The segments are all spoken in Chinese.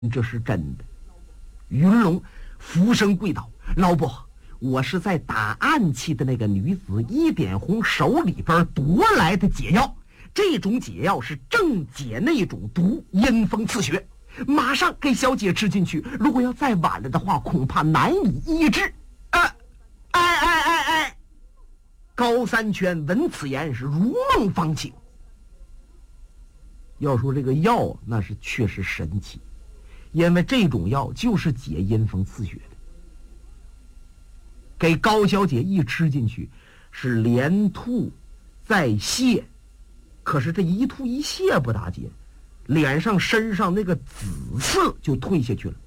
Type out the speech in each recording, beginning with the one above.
这是真的。云龙俯身跪倒：“老伯，我是在打暗器的那个女子一点红手里边夺来的解药，这种解药是正解那种毒，阴风刺血，马上给小姐吃进去，如果要再晚了的话，恐怕难以医治。”高三全闻此言是如梦方醒。要说这个药，那是确实神奇，因为这种药就是解阴风刺血的。给高小姐一吃进去，是连吐再泻，可是这一吐一泻不打紧，脸上身上那个紫色就退下去了。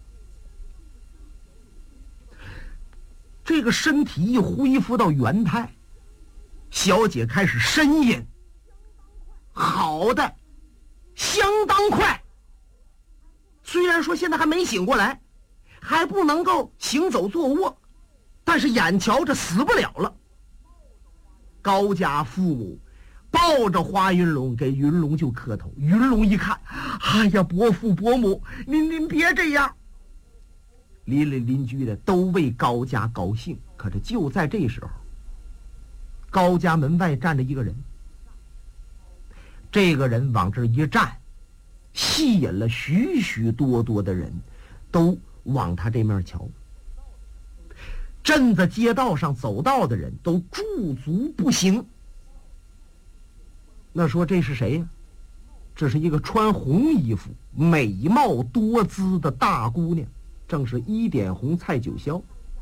这个身体一恢复到原态，小姐开始呻吟，好的相当快。虽然说现在还没醒过来，还不能够行走坐卧，但是眼瞧着死不了了。高家父母抱着花云龙给云龙就磕头。云龙一看，哎呀，伯父伯母，您别这样。邻里邻居的都为高家高兴。可是就在这时候，高家门外站着一个人，这个人往这一站，吸引了许许多多的人都往他这面瞧。镇子街道上走道的人都驻足不行。那说这是谁呀？这是一个穿红衣服美貌多姿的大姑娘，正是一点红蔡九霄。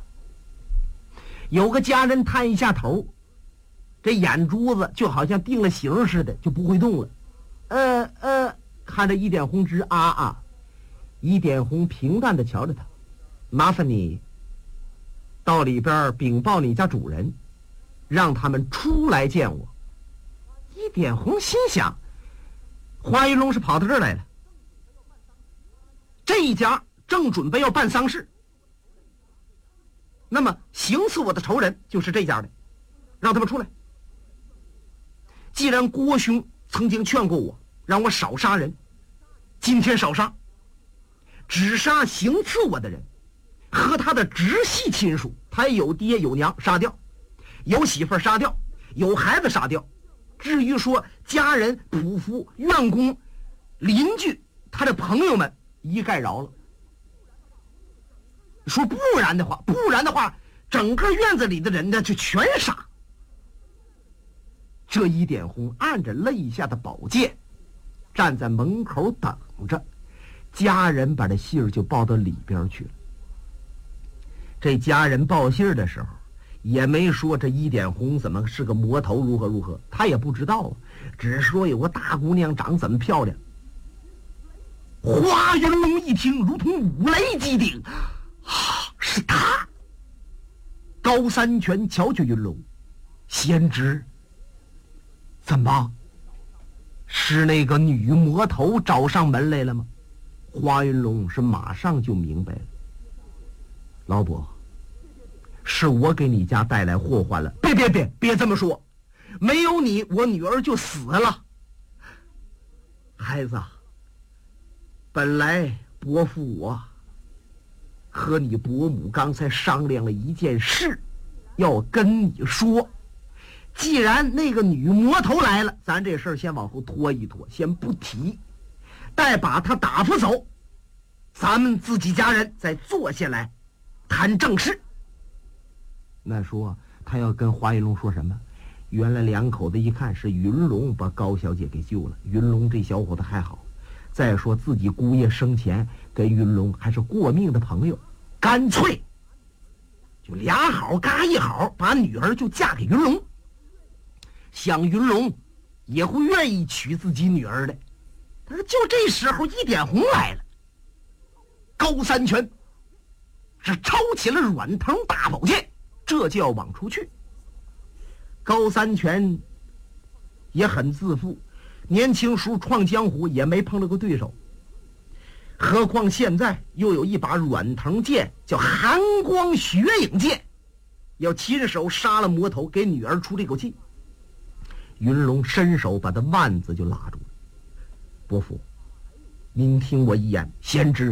有个家人探一下头，这眼珠子就好像定了型似的，就不会动了。看着一点红直一点红平淡的瞧着他：“麻烦你到里边禀报你家主人，让他们出来见我。”一点红心想，花云龙是跑到这儿来了，这一家正准备要办丧事，那么行刺我的仇人就是这家的，让他们出来。既然郭兄曾经劝过我，让我少杀人，今天少杀，只杀行刺我的人和他的直系亲属，他有爹有娘杀掉，有媳妇杀掉，有孩子杀掉。至于说家人仆妇院工邻居他的朋友们一概饶了。说不然的话整个院子里的人呢就全杀。这一点红按着肋下的宝剑站在门口等着，家人把这信儿就报到里边去了。这家人报信的时候也没说这一点红怎么是个魔头如何，他也不知道啊，只是说有个大姑娘长怎么漂亮。花云龙一听如同五雷击顶，是他。高三全瞧瞧云龙，先知怎么是那个女魔头找上门来了吗？花云龙是马上就明白了。老伯，是我给你家带来祸患了。别这么说，没有你我女儿就死了。孩子，本来伯父我和你伯母刚才商量了一件事，要跟你说。既然那个女魔头来了，咱这事儿先往后拖一拖，先不提，待把她打发走，咱们自己家人再坐下来谈正事。那说他要跟花云龙说什么？原来两口子一看是云龙把高小姐给救了，云龙这小伙子还好，再说自己姑爷生前跟云龙还是过命的朋友，干脆就俩好嘎一好，把女儿就嫁给云龙。想云龙也会愿意娶自己女儿的。但是就这时候一点红来了，高三全是抄起了软藤大宝剑，这就要往出去。高三全也很自负，年轻时闯江湖也没碰到过对手，何况现在又有一把软藤剑叫寒光雪影剑，要亲手杀了魔头给女儿出这口气。云龙伸手把他腕子就拉住了。伯父， 您听我一言，贤侄